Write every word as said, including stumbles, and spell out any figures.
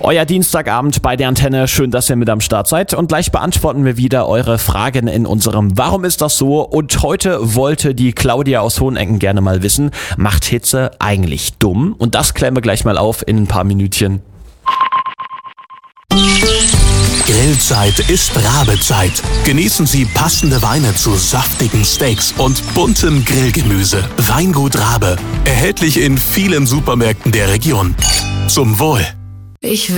Euer Dienstagabend bei der Antenne. Schön, dass ihr mit am Start seid. Und gleich beantworten wir wieder eure Fragen in unserem Warum ist das so? Und heute wollte die Claudia aus Hohenecken gerne mal wissen, macht Hitze eigentlich dumm? Und das klären wir gleich mal auf in ein paar Minütchen. Grillzeit ist Rabezeit. Genießen Sie passende Weine zu saftigen Steaks und buntem Grillgemüse. Weingut Rabe. Erhältlich in vielen Supermärkten der Region. Zum Wohl. Ich